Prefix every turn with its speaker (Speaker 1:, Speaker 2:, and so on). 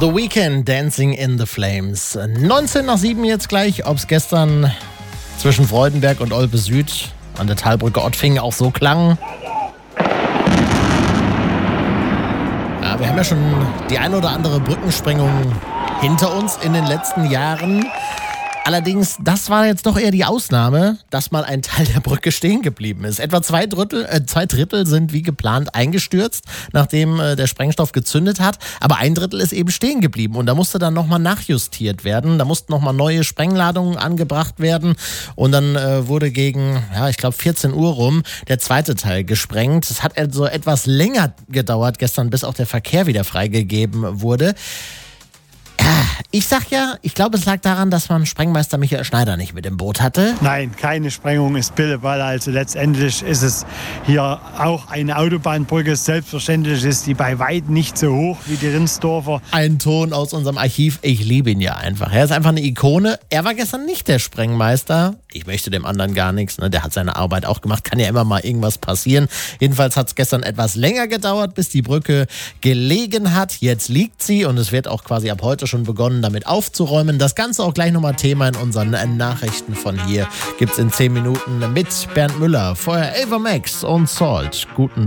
Speaker 1: The Weeknd, Dancing in the Flames. 19 nach 7 jetzt gleich, ob es gestern zwischen Freudenberg und Olpe Süd an der Talbrücke Ottfingen auch so klang. Ja, wir haben ja schon die ein oder andere Brückensprengung hinter uns in den letzten Jahren. Allerdings, das war jetzt doch eher die Ausnahme, dass mal ein Teil der Brücke stehen geblieben ist. Etwa zwei Drittel sind wie geplant eingestürzt, nachdem der Sprengstoff gezündet hat. Aber ein Drittel ist eben stehen geblieben und da musste dann nochmal nachjustiert werden. Da mussten nochmal neue Sprengladungen angebracht werden und dann wurde gegen, ich glaube 14 Uhr rum, der zweite Teil gesprengt. Es hat also etwas länger gedauert gestern, bis auch der Verkehr wieder freigegeben wurde. Ich glaube, es lag daran, dass man Sprengmeister Michael Schneider nicht mit im Boot hatte.
Speaker 2: Nein, keine Sprengung ist Pillepalle. Also letztendlich ist es hier auch eine Autobahnbrücke. Selbstverständlich ist die bei weitem nicht so hoch wie die Rinsdorfer.
Speaker 1: Ein Ton aus unserem Archiv. Ich liebe ihn ja einfach. Er ist einfach eine Ikone. Er war gestern nicht der Sprengmeister. Ich möchte dem anderen gar nichts. Ne? Der hat seine Arbeit auch gemacht. Kann ja immer mal irgendwas passieren. Jedenfalls hat es gestern etwas länger gedauert, bis die Brücke gelegen hat. Jetzt liegt sie und es wird auch quasi ab heute schon begonnen, damit aufzuräumen. Das Ganze auch gleich nochmal Thema in unseren Nachrichten von hier. Gibt's in 10 Minuten mit Bernd Müller. Vorher Ava Max und Salt. Guten